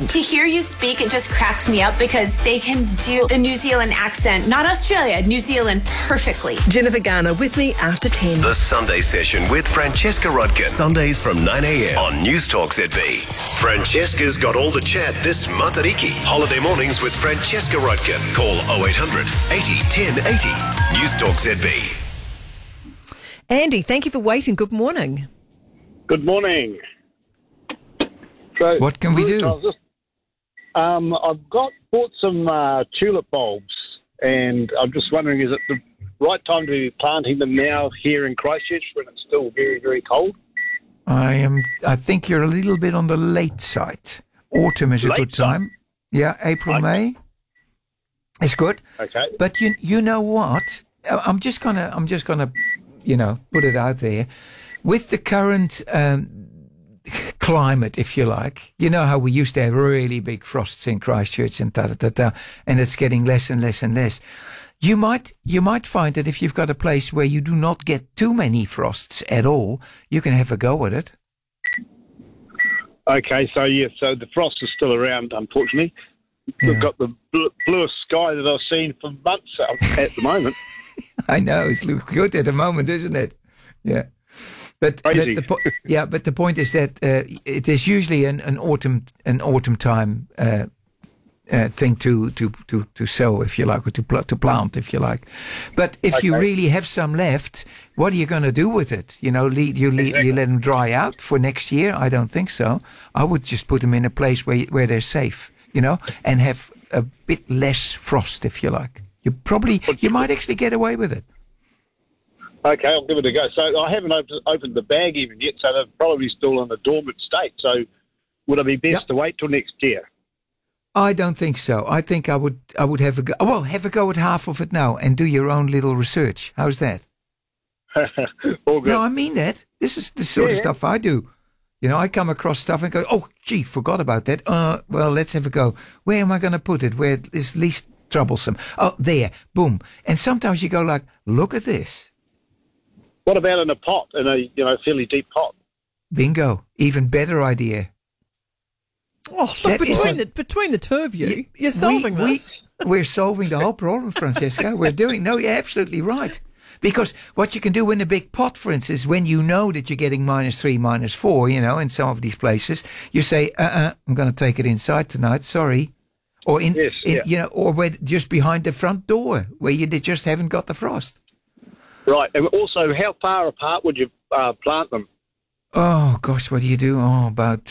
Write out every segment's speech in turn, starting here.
Zealand. To hear you speak, it just cracks me up because they can do the New Zealand accent, not Australia, New Zealand, perfectly. Jennifer Garner with me after 10. The Sunday Session with Francesca Rodkin. Sundays from 9 a.m. on News Talk ZB. Francesca's got all the chat this Matariki. Holiday mornings with Francesca Rodkin. Call 0800 80 10 80. News Talk ZB. Andy, thank you for waiting. Good morning. Good morning. So, What can we do? I've bought some tulip bulbs, and I'm just wondering, is it the right time to be planting them now here in Christchurch when it's still very, very cold? I think you're a little bit on the late side. Autumn is a good time. Yeah, April, May. It's good. Okay. But you know what? I'm just gonna put it out there. With the current climate, if you like, you know how we used to have really big frosts in Christchurch and and it's getting less and less and less. You might find that if you've got a place where you do not get too many frosts at all, you can have a go at it. Okay, so the frost is still around, unfortunately. Yeah. We've got the bluest sky that I've seen for months at the moment. I know, it's looking good at the moment, isn't it? Yeah. But the point is that it is usually an autumn time thing to sow, if you like, or to plant, if you like. But if you really have some left, what are you going to do with it? You let them dry out for next year? I don't think so. I would just put them in a place where they're safe, and have a bit less frost, if you like. You might actually get away with it. Okay, I'll give it a go. So I haven't opened the bag even yet, so they're probably still in a dormant state. So would it be best to wait till next year? I don't think so. I think I would have a go. Well, have a go at half of it now and do your own little research. How's that? All good. No, I mean that. This is the sort of stuff I do. I come across stuff and go, oh, gee, forgot about that. Well, let's have a go. Where am I going to put it? Where it's least troublesome? Oh, there. Boom. And sometimes you go like, look at this. What about in a pot, in a fairly deep pot? Bingo. Even better idea. Oh, look, between the two of you, you're solving this. We're solving the whole problem, Francesca. No, you're absolutely right. Because what you can do in a big pot, for instance, when you know that you're getting -3, -4, in some of these places, you say, I'm going to take it inside tonight, sorry. Or or just behind the front door where you just haven't got the frost. Right, and also, how far apart would you plant them? Oh, gosh, what do you do? Oh, about...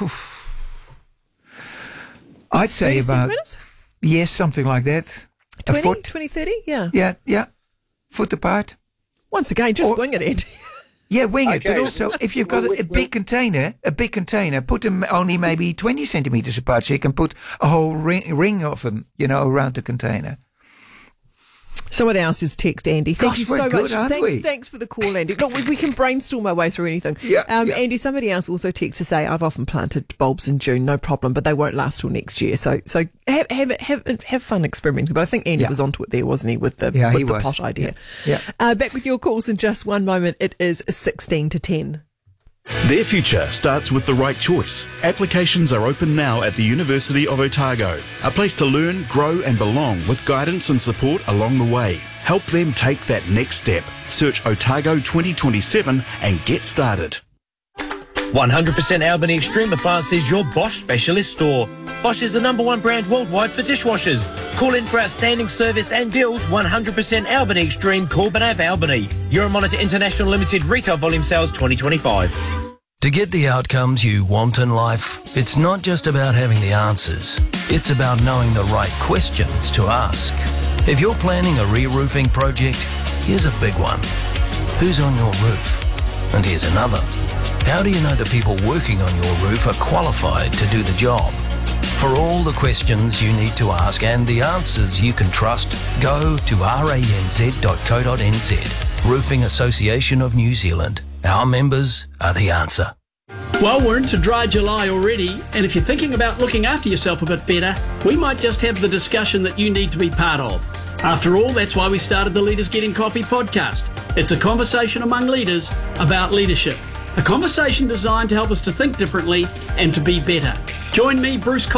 I'd say about... minutes? Yes, something like that. 20, a foot. 20, 30? Yeah. Yeah. Foot apart. Once again, just wing it, Andy. Yeah, wing it. Okay. But also, if you've got a big container, put them only maybe 20 centimetres apart so you can put a whole ring of them, around the container. Someone else has texted Andy. Thank you so good, much. Thanks for the call, Andy. Look, we can brainstorm our way through anything. Yeah. Andy, somebody else also texted to say, I've often planted bulbs in June, no problem, but they won't last till next year. So have fun experimenting. But I think Andy was onto it there, wasn't he, with the pot idea. Yeah. Back with your calls in just one moment. It is 16 to 10. Their future starts with the right choice. Applications are open now at the University of Otago, a place to learn, grow and belong with guidance and support along the way. Help them take that next step. Search Otago 2027 and get started. 100% Albany Extreme Appliances, your Bosch specialist store. Bosch is the #1 brand worldwide for dishwashers. Call in for outstanding service and deals. 100% Albany Extreme, Corbin Ave, Albany. Euromonitor International Limited Retail Volume Sales 2025. To get the outcomes you want in life, it's not just about having the answers. It's about knowing the right questions to ask. If you're planning a re-roofing project, here's a big one. Who's on your roof? And here's another. How do you know the people working on your roof are qualified to do the job? For all the questions you need to ask and the answers you can trust, go to ranz.co.nz. Roofing Association of New Zealand. Our members are the answer. Well, we're into dry July already, and if you're thinking about looking after yourself a bit better, we might just have the discussion that you need to be part of. After all, that's why we started the Leaders Getting Coffee podcast. It's a conversation among leaders about leadership. A conversation designed to help us to think differently and to be better. Join me, Bruce